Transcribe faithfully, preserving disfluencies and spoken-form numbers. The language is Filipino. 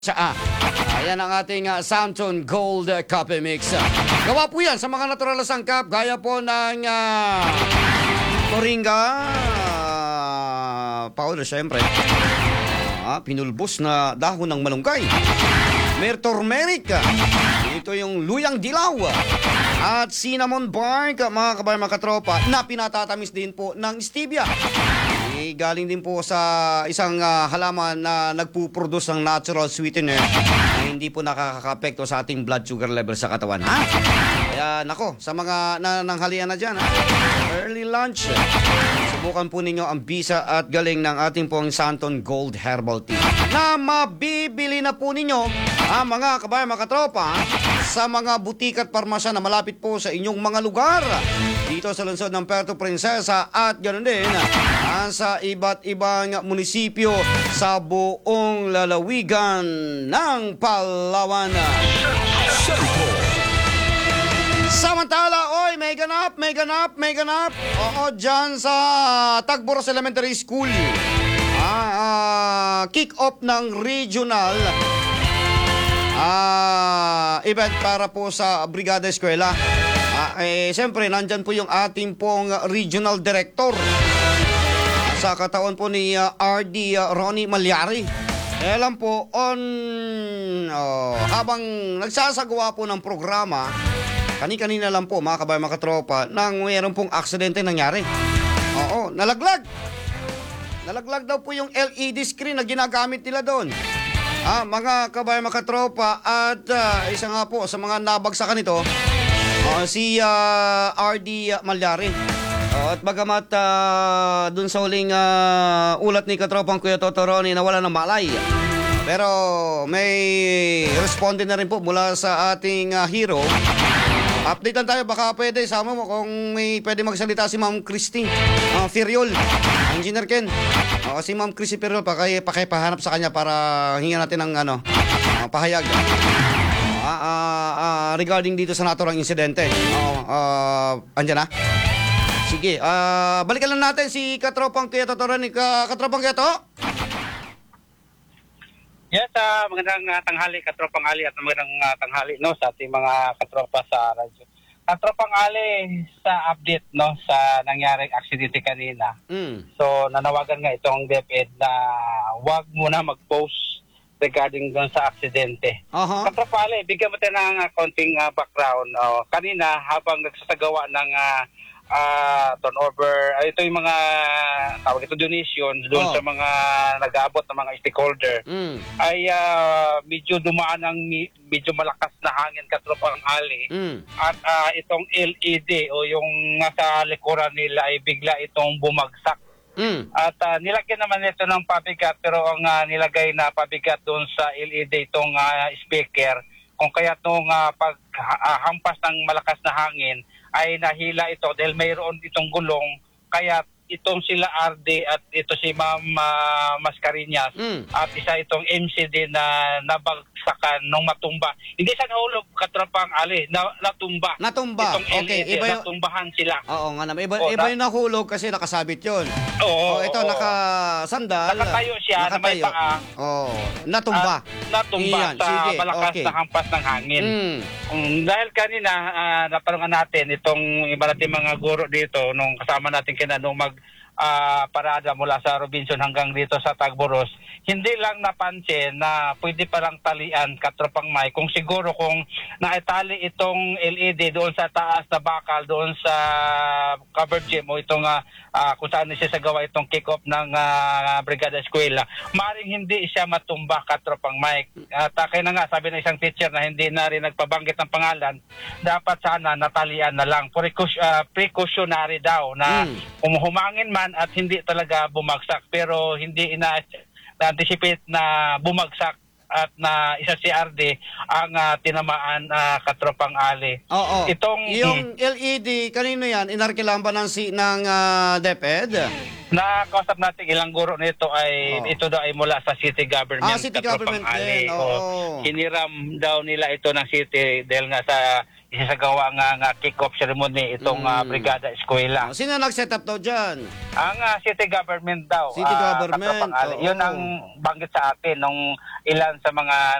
Sa ayan ang ating uh, Samson Gold uh, Coffee Mix. Gawa po yan sa mga natural na sangkap gaya po ng uh, moringa, uh, powder syempre, uh, pinulbos na dahon ng malunggay, may turmeric, ito yung luyang dilaw, at cinnamon bark, mga kabayan, mga katropa, na pinatatamis din po ng stevia. Eh, galing din po sa isang uh, halaman na nagpuproduce ng natural sweetener na hindi po nakakapekto sa ating blood sugar level sa katawan. Ha? Kaya nako, sa mga nananghalian na dyan, ha? Early lunch, subukan po ninyo ang bisa at galing ng ating pong Santon Gold Herbal Tea na mabibili na po ninyo, ha, mga kabayan, mga katropa, sa mga butik at parmasya na malapit po sa inyong mga lugar dito sa lungsod ng Puerto Princesa at ganoon din ah, sa iba't ibang munisipyo sa buong lalawigan ng Palawan. Samantala, oy, may ganap, may ganap, may ganap. Oo, dyan sa Tagboros Elementary School. Ah, ah, kick-off ng regional ah, event para po sa Brigada Eskwela. Ah, eh, siyempre, nandyan po yung ating pong regional director sa kataon po ni uh, R D uh, Ronnie Malyari. Kaya lang po, on, oh, habang nagsasagawa po ng programa, kani-kanina lang po, mga kabayan, mga katropa, nang mayroon pong aksidente nangyari. Oo, nalaglag. Nalaglag daw po yung L E D screen na ginagamit nila doon. Ah, mga kabayan, mga katropa, at uh, isa nga po sa mga nabagsakan nito, uh, si uh, R D Malyari. Uh, at bagamat uh, dun sa huling uh, ulat ni katropang Kuya Totoroni na wala ng malay, pero may responde na rin po mula sa ating uh, hero. Updatean tayo, baka pwede, sama mo kung may pwede magsalita si Ma'am Christy uh, Feriol, Engineer Ken. Uh, si Ma'am Christy Feriol, pakay, pakipahanap sa kanya para hingan natin ng ano, uh, pahayag. Uh, uh, uh, regarding dito sa naturang insidente. Uh, uh, andyan na? Sige, uh, balikan lang natin si Katropang Kuya Totoroni. Ka, Katropang Kuya To? Yes, uh, magandang uh, tanghali, Katropang Ali, at magandang uh, tanghali no, sa ating mga katropa sa radyo. Katropang Ali, sa update no, sa nangyaring aksidente kanina. Mm. So, nanawagan nga itong DepEd na wag muna mag-post regarding doon sa aksidente. Uh-huh. Katropang Ali, bigyan mo tayo ng uh, konting uh, background. Uh, kanina, habang nagsasagawa ng uh, Uh, turnover, uh, ito yung mga tawag ito donations doon oh. sa mga nag-aabot ng mga stakeholder, mm. ay uh, medyo dumaan ng medyo malakas na hangin, Katropang Ali, mm. at uh, itong L E D o yung nasa likuran nila ay bigla itong bumagsak. Mm. At uh, nilagyan naman ito ng pabigat, pero ang uh, nilagay na pabigat doon sa L E D itong uh, speaker, kung kaya itong uh, paghampas uh, ng malakas na hangin ay nahila ito dahil mayroon itong gulong, kaya itong sila R D at ito si Ma'am uh, Mascarinas mm. at isa itong M C D na nabagsakan nung matumba. Hindi siya nahulog, Katropang Ali, na, natumba. Natumba, itong okay. L E D, Iba yung... natumbahan sila. Oo nga naman, iba, o, iba na... yung nahulog kasi nakasabit yun. Oo. Oh, ito, oo. nakasandal. Nakatayo siya, nakatayo. Na may paa. Oo, natumba. At natumba Iyan, sa sige, malakas okay. na hampas ng hangin. Mm. Um, dahil kanina, uh, naparungan natin itong iba natin mga guro dito, nung kasama natin kina nung mag uh, parada mula sa Robinson hanggang dito sa Tagboros, hindi lang napansin na pwede palang talian, Katropang May, kung siguro kung naitali itong L E D doon sa taas na bakal, doon sa covered gym o itong uh, uh, kung saan siya sagawa itong kick-off ng uh, Brigada Eskwela, maring hindi siya matumba, Katropang Mike. At uh, kaya na nga, sabi ng isang teacher na hindi na rin nagpabanggit ng pangalan, dapat sana natalian na lang. Precaution, uh, precautionary daw na mm. humangin man at hindi talaga bumagsak, pero hindi ina na-anticipate na bumagsak at na isa si R D ang uh, tinamaan, uh, Katropang Ali. Oo. Itong yung L E D kanino yan? Inarkilan ba ng si ng uh, DepEd? Nakausap natin ilang guro nito ay oh. ito daw ay mula sa city government. Ah, city Katropang government Ali. din. Oo. Hiniram daw nila ito ng city dahil nga sa isasagawa nga, nga kick-off ceremony itong ah, Mm. Brigada Eskwela. Oh, sino nag-set up daw dyan? Ang ah, city government daw. City ah, government, Katropang Ali. oo. Yun ang banggit sa atin nung ilan sa mga